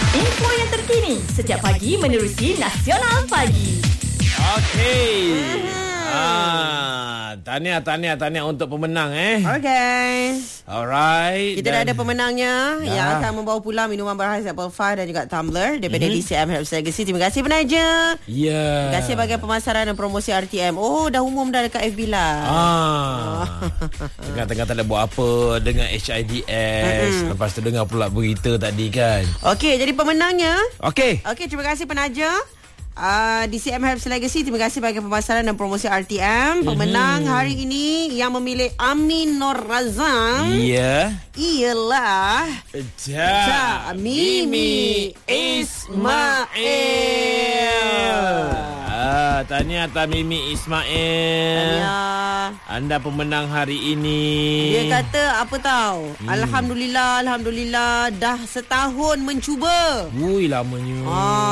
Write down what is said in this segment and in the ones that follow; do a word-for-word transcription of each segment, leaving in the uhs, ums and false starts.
Info yang terkini setiap pagi menerusi Nasional Pagi. Okey. Ah, tahniah, tahniah, tahniah untuk pemenang eh. Okay. Alright. Kita dah ada pemenangnya Dah. yang akan membawa pulang minuman berhas Apple Five dan juga tumbler daripada Mm-hmm. D C M Herbs Legacy. Terima kasih penaja. Ya. Terima kasih bahagian pemasaran dan promosi R T M. Oh, dah umum dah dekat F B lah. Ah. Tengah-tengah tak ada buat apa dengan H I D S. Mm-hmm. Lepas tu dengar pula berita tadi kan. Okey, jadi pemenangnya. Okey. Okey, terima kasih penaja. Uh, D C M Herbs Legacy. Terima kasih bagi pemasaran dan promosi R T M. Pemenang mm-hmm. hari ini yang memilih Amin Nur Razam Ya. ialah Ja Mimi Ismail. Ah, tahniah atas Mimi Ismail. Tahniah. Anda pemenang hari ini. Dia kata apa tahu? Hmm. Alhamdulillah, alhamdulillah dah setahun mencuba. Ui, lamanya.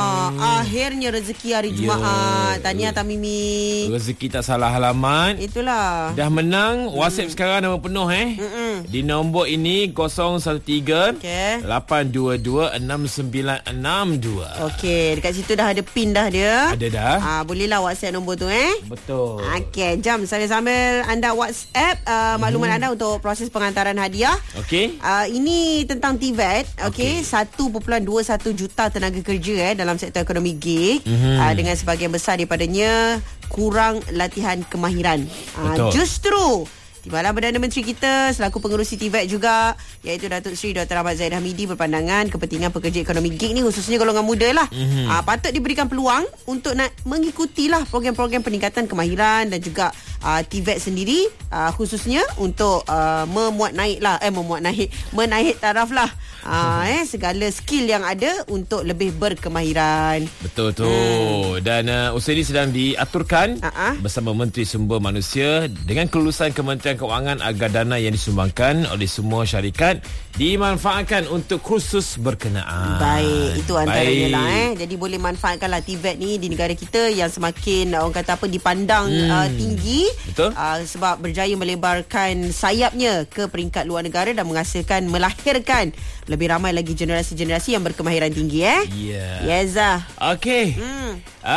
Ah, akhirnya rezeki hari Jumaat. Ya. Tahniah Tamimi. Rezeki tak salah alamat. Itulah. Dah menang. WhatsApp hmm. sekarang nama penuh eh. Mm-mm. Di nombor ini kosong satu tiga Okey. lapan dua dua enam sembilan enam dua. Okey, dekat situ dah ada pin dah dia. Ada dah. Ah, bolehlah WhatsApp nombor tu eh. Betul. Okey, jam sambil-sambil anda WhatsApp uh, maklumat hmm. anda untuk proses pengantaran hadiah. Okey. Uh, ini tentang T V E T. Okey, okay. satu perpuluhan dua satu juta tenaga kerja eh dalam sektor ekonomi gig mm-hmm. uh, dengan sebahagian besar daripadanya kurang latihan kemahiran. Uh, justru Timbalan Perdana Menteri kita selaku pengerusi T V E T juga iaitu Datuk Seri Doktor Ahmad Zahid Hamidi berpandangan kepentingan pekerja ekonomi gig ni khususnya golongan muda lah mm-hmm. uh, patut diberikan peluang untuk nak mengikutilah program-program peningkatan kemahiran dan juga uh, T V E T sendiri uh, khususnya untuk uh, memuat naik lah eh memuat naik menaik taraf lah uh, eh segala skill yang ada untuk lebih berkemahiran. Betul tu. Hmm. Dan uh, usaha ini sedang diaturkan uh-huh. bersama Menteri Sumber Manusia dengan kelulusan Kementerian Kewangan agar dana yang disumbangkan oleh semua syarikat dimanfaatkan untuk kursus berkenaan. Baik, itu antaranya Baik. lah eh. Jadi boleh manfaatkanlah T V E T ni di negara kita yang semakin orang kata apa dipandang hmm. uh, tinggi. Betul. Uh, sebab berjaya melebarkan sayapnya ke peringkat luar negara dan menghasilkan melahirkan lebih ramai lagi generasi-generasi yang berkemahiran tinggi eh. Ya. Yeah. Yeza. Okey. Hmm.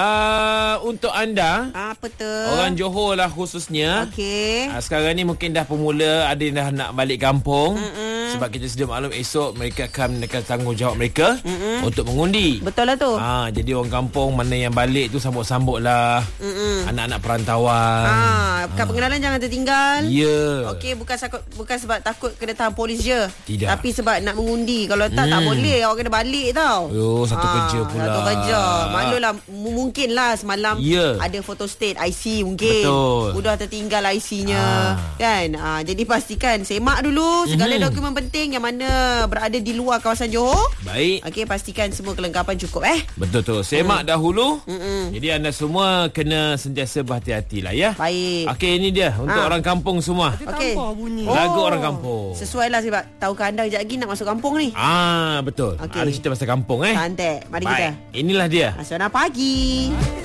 Uh, untuk anda Apa tu? orang Johor lah khususnya. Okey. Uh, sekarang ni mungkin dah pemula, ada yang dah nak balik kampung. Mm-mm. Sebab kita sedia maklum esok mereka akan menekan tanggungjawab mereka Mm-mm. untuk mengundi. Betul lah tu. Ha, jadi orang kampung mana yang balik tu sambut-sambut lah. Mm-mm. Anak-anak perantauan. Ah, kad pengenalan jangan tertinggal. Ya. Yeah. Okey, bukan sakut, bukan sebab takut kena tahan polis je. Tidak. Tapi sebab nak mengundi. Kalau tak, mm. tak boleh. Awak kena balik tau. Oh, satu ah, kerja pula. Satu kerja. Maklulah, mungkin lah semalam yeah. ada foto state I C mungkin. Betul. Mudah tertinggal I C-nya. Ah. Kan? Ah, jadi pastikan semak dulu segala mm-hmm. dokumen penting yang mana berada di luar kawasan Johor. Baik. Okey, pastikan semua kelengkapan cukup eh. Betul tu. Semak mm. dahulu. Mm-mm. Jadi anda semua kena sentiasa berhati-hati lah ya. Baik. Okey, ini dia untuk ha. orang kampung semua. Okey. Lagu oh. orang kampung. Sesuai lah sebab tahukah anda kejap lagi nak masuk kampung ni. Ah, betul. Okay. Ada cerita pasal kampung eh. Cantik. Mari Baik. kita. Inilah dia. Nasional Pagi.